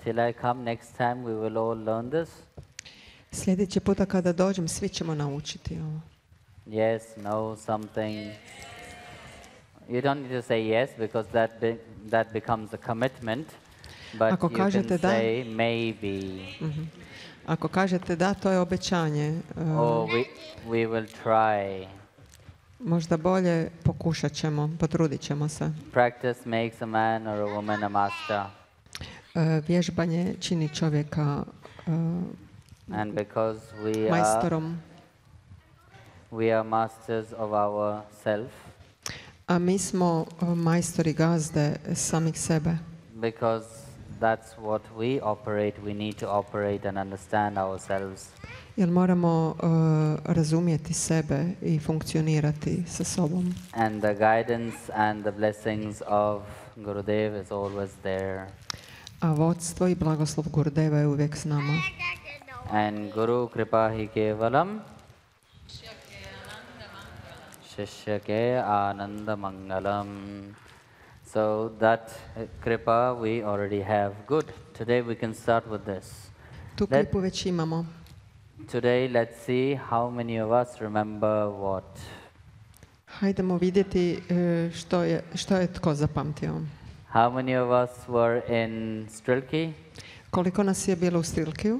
till I come next time, we will all learn this. Sljedeći puta kada dođem, svi ćemo naučiti ovo. Yes, no, something. You don't need to say yes because that becomes a commitment. But Ako you kažete can da- say maybe. Ako kažete da, to je obećanje. Or we will try. Možda bolje pokušat ćemo, potrudit ćemo se. Practice makes a man or a woman a master. Vježbanje čini čovjeka And because majstorom. we are masters of our self, A mi smo majstori gazde samih sebe. because that's what we operate, we need to operate and understand ourselves. Jer moramo razumjeti sebe i funkcionirati sa sobom. And the guidance and the blessings of Gurudev is always there. A vodstvo i blagoslov Gurudeva je uvijek s nama. And Guru Kripa hi kevalam Shishya ke Ananda Mangalam. So that Kripa we already have. Good. Today we can start with this. Tu Let- klipu već imamo. Today let's see how many of us remember what. Hajdemo vidjeti što je tko zapamtio. How many of us were in Strilki? Koliko nas je bilo u Strilkiju?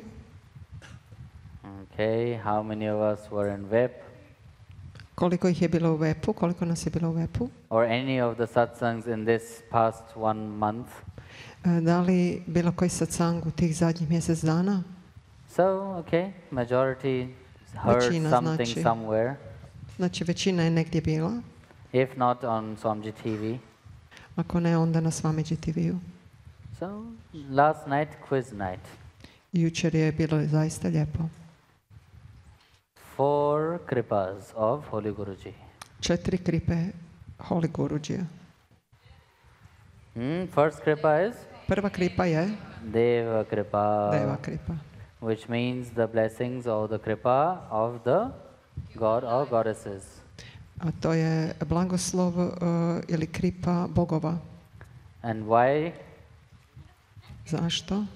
Okay. How many of us were in Vep? Koliko ih je bilo u Vepu? Koliko nas je bilo u Vepu? Or any of the satsangs in this past 1 month? Da li bilo koji satsang u tih zadnjih mjesec dana? So, okay, majority heard Većina something znači. somewhere. Znači većina je negdje bila. If not on Swamiji TV. Ako ne, onda na Swamiji TV-u. So, last night, quiz night. Jučer je bilo zaista lijepo. 4 kripas of Holy Guruji. 4 kripe Holy Gurujija. First kripa is Prva kripa je Deva kripa, Deva kripa. which means the blessings or the kripa of the god or goddesses. A to je blagoslov ili kripa bogova. And why? Zašto?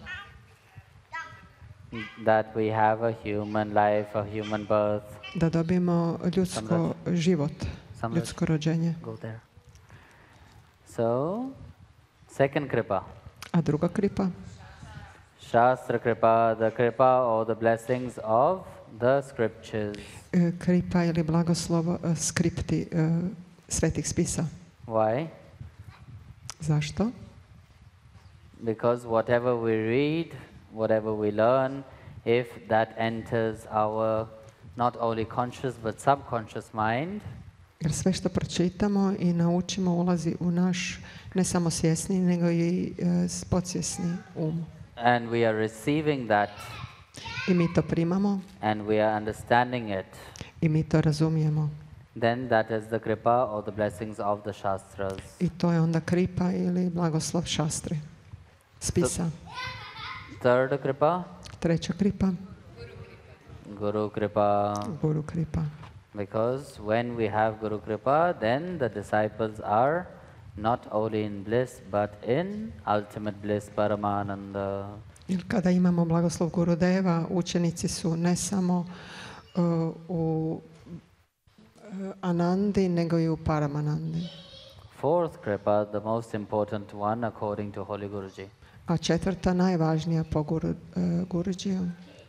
That we have a human life, a human birth. Da dobijemo ljudsko život, Samraj. ljudsko rođenje. Go there. So, second kripa. A druga kripa? Shastra kripa, the kripa or the blessings of the scriptures. Kripa ili blagoslov skripti svetih spisa. Why? Zašto? Because whatever we read, whatever we learn, if that enters our not only conscious but subconscious mind, Jer sve što pročitamo i naučimo ulazi u naš ne samo svjesni, nego i podsvjesni um. and we are receiving that I mi to primamo and we are understanding it, i mi to razumijemo. then that is the kripa or the blessings of the Shastras. I to je onda kripa ili blagoslov šastri. Spisa. Third kripa, Treća kripa, Guru kripa. Guru kripa. Because when we have Guru Kripa, then the disciples are not only in bliss, but in ultimate bliss, Paramananda. Jer kada imamo blagoslov Gurudeva, učenici su ne samo u Anandi, nego i u Paramanandi. Fourth Kripa, the most important one according to Holy Guruji. A četvrta, najvažnija po Gurudžiju,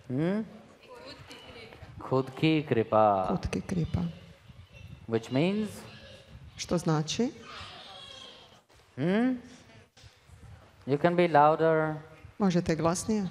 Khudki Kripa, Kutki kripa. which means Što znači? you can be louder. Možete glasnije?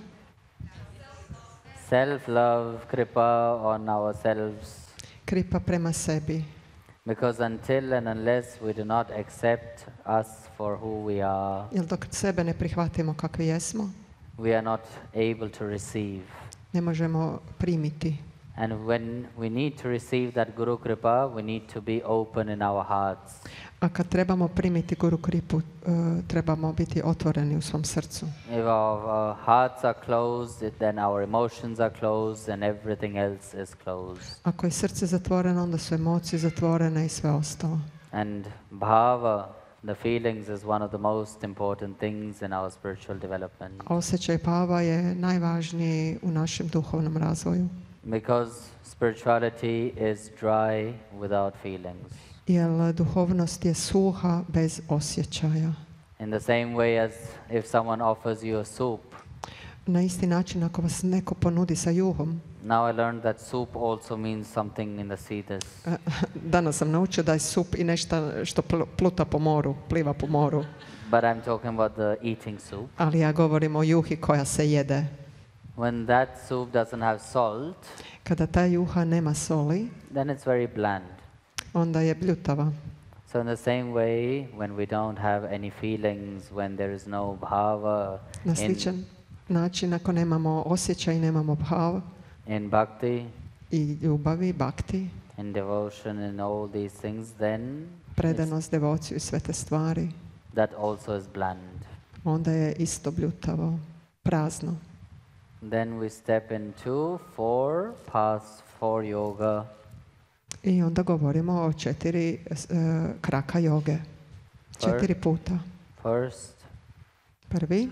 Self-love Kripa on ourselves. Kripa prema sebi. Because until and unless we do not accept us for who we are, Jer dok sebe ne prihvatimo kakvi jesmo, we are not able to receive. ne možemo primiti. And when we need to receive that Guru Kripa, we need to be open in our hearts. A kad trebamo primiti Guru kripu, trebamo biti otvoreni u svom srcu. If our hearts are closed, then our emotions are closed and everything else is closed. Ako je srce zatvoreno, onda su emocije zatvorene i sve ostalo. And bhava, The feelings is one of the most important things in our spiritual development. Osjećaj bhava je najvažniji u našem duhovnom razvoju. Because spirituality is dry without feelings. Jer duhovnost je suha bez osjećaja. In the same way as if someone offers you a soup. Na isti način ako vas neko ponudi sa juhom. Now I learned that soup also means something in the sea. Danas sam naučio da je sup i nešto što pluta po moru, pliva po moru. But I'm talking about the eating soup. Ali ja govorim o juhi koja se jede. When that soup doesn't have salt, kada ta juha nema soli, then it's very bland. Onda je bljutava. So in the same way, when we don't have any feelings, when there is no bhava, na sličan način ako nemamo osjećaj i nemamo bhava, in bhakti, i ljubavi, bhakti, in devotion, in all these things, then predanost, devociju i sve te stvari, that also is bland. Onda je isto bljutavo, prazno. Then we step into 4 paths for yoga. I onda govorimo o 4 kraka joge. 4 puta. First. Prvi.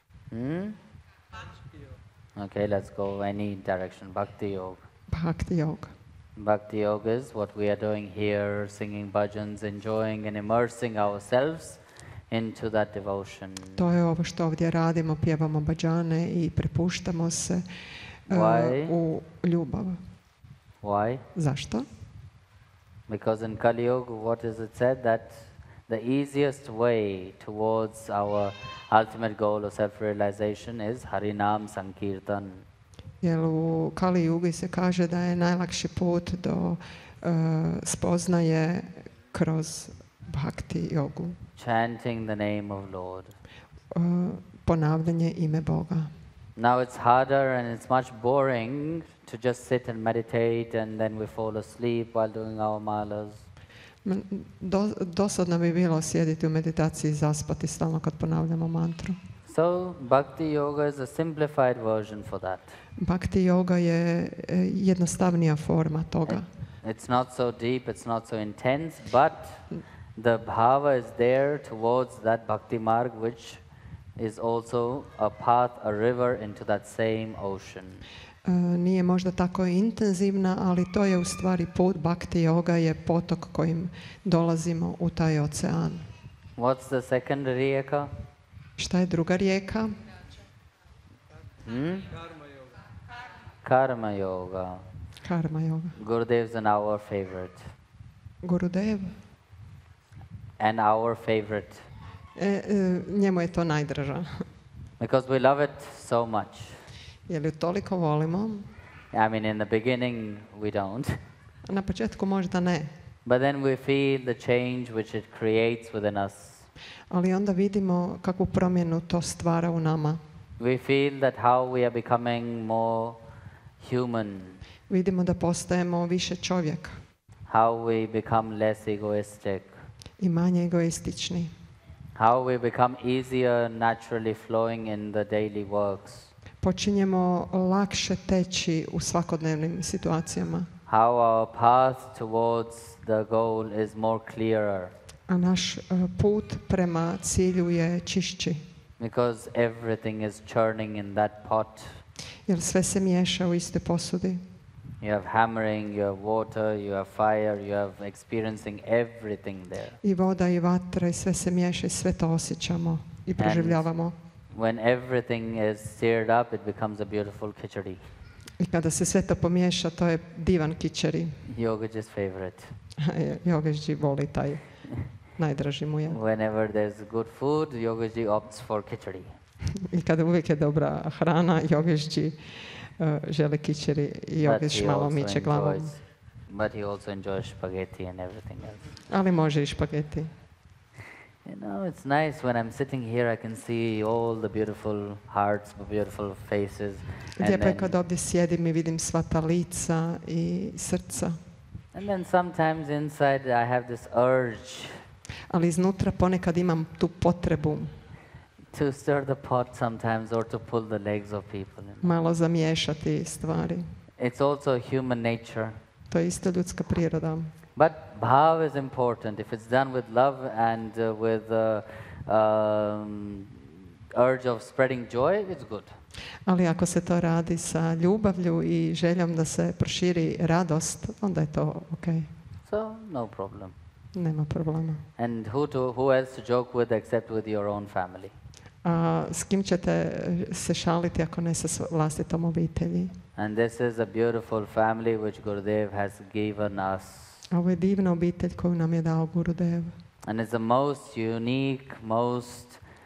Okay, let's go any direction. Bhakti yoga. Bhakti yoga. Bhakti yoga is what we are doing here, singing bhajans, enjoying and immersing ourselves into that devotion. To je ovo što ovdje radimo, pjevamo bhađane i prepuštamo se u ljubav. Why? Zašto? Because in Kali Yuga, what is it said? That the easiest way towards our ultimate goal of self-realization is Harinam Sankirtan. Jer u Kali Yugi se kaže da je najlakši put do spoznaje kroz bhakti jogu. Chanting the name of Lord. Ponavljanje ime Boga. Now it's harder and it's much boring to just sit and meditate and then we fall asleep while doing our malas. Dosadno bi bilo sjediti u meditaciji i zaspati stalno kad ponavljamo mantru. So Bhakti Yoga is a simplified version for that. Bhakti Yoga je jednostavnija forma toga. It's not so deep, it's not so intense, but the bhava is there towards that Bhakti Marg, which is also a path, a river into that same ocean. Nije možda tako intenzivna, ali to je u stvari put. Bhakti yoga je potok kojim dolazimo u taj ocean. What's the second rijeka? Šta je druga rijeka? Karma yoga. Karma yoga. Gurudev's and our favorite. Gurudev? And our favorite. Njemu je to najdraža. Because we love it so much. Jer ju toliko volimo. I mean, in the beginning we don't. Na početku možda ne. But then we feel the change which it creates within us. Ali onda vidimo kakvu promjenu to stvara u nama. We feel that how we are becoming more human. Vidimo da postajemo više čovjek. How we become less egoistic. I manje egoistični. How we become easier naturally flowing in the daily works. Počinjemo lakše teći u svakodnevnim situacijama. How our path towards the goal is more clearer. A naš put prema cilju je čišći. Because everything is churning in that pot. Jer sve se miješa u istoj posudi. You have hammering, you have water, you have fire, you have experiencing everything there. I voda i vatra i sve se miješa i sve to osjećamo i proživljavamo. When everything is stirred up, it becomes a beautiful khichdi. I kada se sve to pomiješa, to je divan kičeri. Yogaji's favorite. Yogaji voli taj, najdraži mu je. Whenever there's good food, Yogaji opts for khichdi. I kada uvijek je dobra hrana, Yogaji želi kičeri i Yogaji malo miče glavom. But he also enjoys spaghetti and everything else. Ali može i špageti. You know, it's nice when I'm sitting here, I can see all the beautiful hearts, beautiful faces. Lijepo je kad ovdje sjedim i vidim sva ta lica i srca. And then sometimes inside I have this urge. Ali iznutra ponekad imam tu potrebu. To stir the pot sometimes or to pull the legs of people. Malo zamiješati stvari. It's also human nature. To je isto ljudska priroda. But bhav is important. If it's done with love and with urge of spreading joy, it's good. Ali ako se to radi sa ljubavlju i željom da se proširi radost, onda je to ok. So, no problem. Nema problema. And who else to joke with except with your own family? A s kim ćete se šaliti ako ne sa vlastitom obitelji? And this is a beautiful family which Gurudev has given us. Ovo je divna obitelj koju nam je dao Gurudev. And it's the most unique, most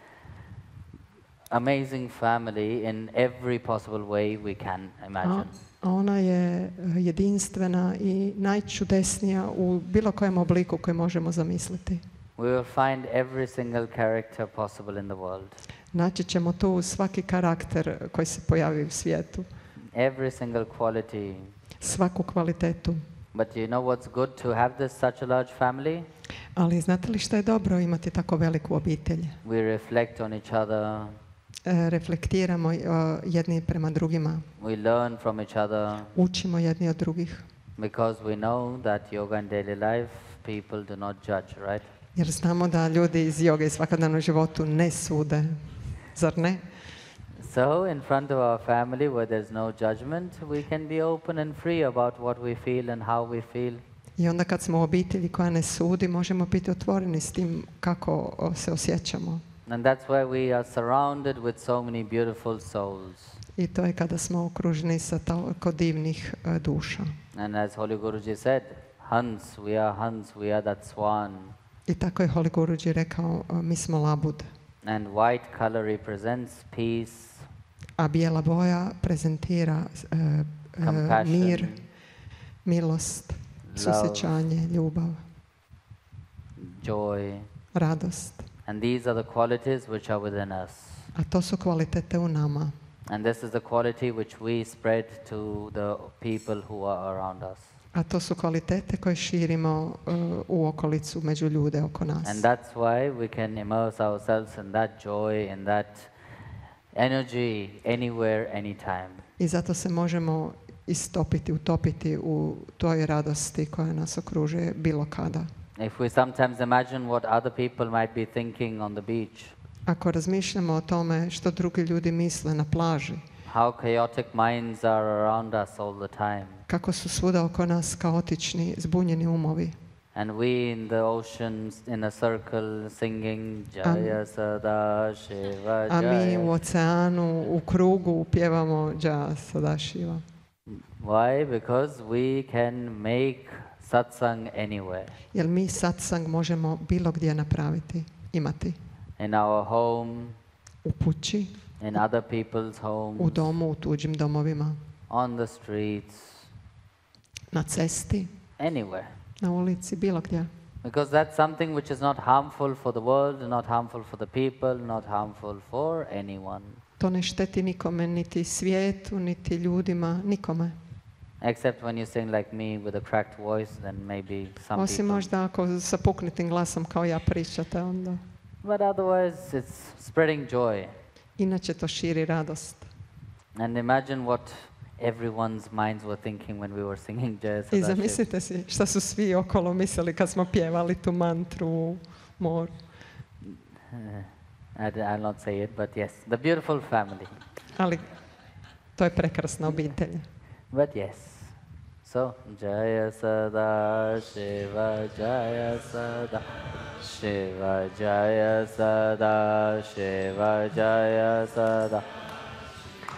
amazing family in every possible way we can imagine. A ona je jedinstvena i najčudesnija u bilo kojem obliku koji možemo zamisliti. We will find every single character possible in the world. Naći ćemo tu svaki karakter koji se pojavi u svijetu. Every single quality. Svaku kvalitetu. But you know what's good to have this such a large family? Ali znate li što je dobro imati tako veliku obitelj? We reflect on each other. Reflektiramo jedni prema drugima. We learn from each other. Učimo jedni od drugih. Because we know that yoga and daily life people do not judge, right? Jer znamo da ljudi iz joge i svakodnevnom životu ne sude. Zar ne? So in front of our family where there's no judgment, we can be open and free about what we feel and how we feel. I onda kad smo u obitelji koja ne sudi, možemo biti otvoreni s tim kako se osjećamo. And that's why we are surrounded with so many beautiful souls. I to je kada smo okruženi sa toliko divnih duša. And as Holy Guruji said, Hans, we are that swan. I tako je Holy Guruji rekao, mi smo labud. And white color represents peace, a bijela boja prezentira mir, milost, susjećanje, ljubav, joy. radost. And these are the qualities which are within us. A to su kvalitete u nama. And this is the quality which we spread to the people who are around us. A to su kvalitete koje širimo u okolicu među ljude oko nas. And that's why we can immerse ourselves in that joy, in that energy, anywhere, anytime. I zato se možemo istopiti, utopiti u toj radosti koja nas okružuje bilo kada. If we sometimes imagine what other people might be thinking on the beach, ako razmišljamo o tome što drugi ljudi misle na plaži, how chaotic minds are around us all the time, kako su svuda oko nas kaotični, zbunjeni umovi. and we in the oceans in a circle singing Jaya Sada Shiva A mi Jaya. u oceanu, u krugu pjevamo Jaya Sadashiva. Why? Because we can make satsang anywhere. Jer mi satsang možemo bilo gdje napraviti, imati. In our home, U kući, in other people's homes, u domu, u tuđim domovima, on the streets, na cesti, anywhere. na ulici, bilo gdje. Because that's something which is not harmful for the world, not harmful for the people, not harmful for anyone. To ne šteti nikome, niti svijetu, niti ljudima, nikome. Except when you sing like me with a cracked voice, then maybe some Osim people. možda ako sa puknutim glasom kao ja pričate onda. But otherwise, it's spreading joy. Inače to širi radost. And imagine what everyone's minds were thinking when we were singing Jaya I Sadashiva. zamislite si šta su svi okolo mislili kad smo pjevali tu mantru u moru. I'll not say it, but yes, the beautiful family. Ali to je prekrasna obitelj. But yes. So, Jaya Sada Shiva, Jaya Sada Shiva, Jaya Sada Shiva, Jaya Sada